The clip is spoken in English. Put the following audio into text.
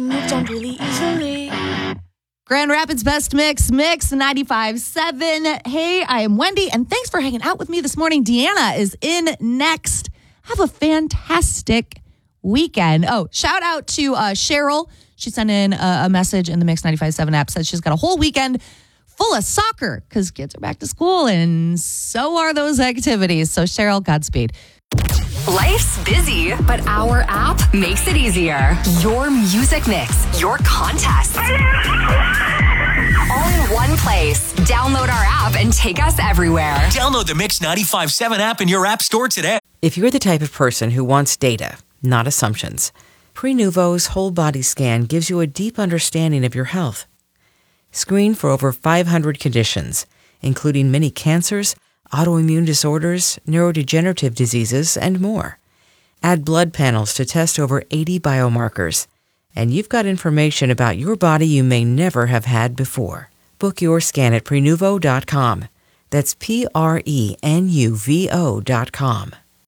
Moved on really easily. Grand Rapids Best Mix 95.7. Hey, I am Wendy, and thanks for hanging out with me this morning. Deanna is in next. Have a fantastic weekend. Oh, shout out to Cheryl. She sent in a message in the Mix 95.7 app, said she's got a whole weekend full of soccer because kids are back to school, and so are those activities. So, Cheryl, Godspeed. Life's busy, but our app makes it easier. Your music mix, your contests, all in one place. Download our app and take us everywhere. Download the Mix 95.7 app in your app store today. If you're the type of person who wants data, not assumptions, Prenuvo's whole body scan gives you a deep understanding of your health. Screen for over 500 conditions, including many cancers, autoimmune disorders, neurodegenerative diseases, and more. Add blood panels to test over 80 biomarkers, and you've got information about your body you may never have had before. Book your scan at Prenuvo.com. That's Prenuvo.com.